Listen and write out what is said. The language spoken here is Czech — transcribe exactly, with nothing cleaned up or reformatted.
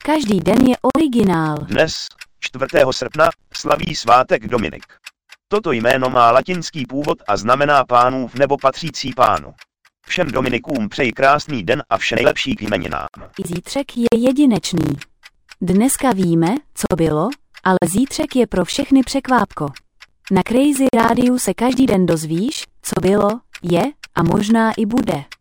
Každý den je originál. Dnes, čtvrtého srpna, slaví svátek Dominik. Toto jméno má latinský původ a znamená pánův nebo patřící pánu. Všem Dominikům přeji krásný den a vše nejlepší k jmeninám. I zítřek je jedinečný. Dneska víme, co bylo, ale zítřek je pro všechny překvápko. Na Crazy Rádiu se každý den dozvíš, co bylo, je a možná i bude.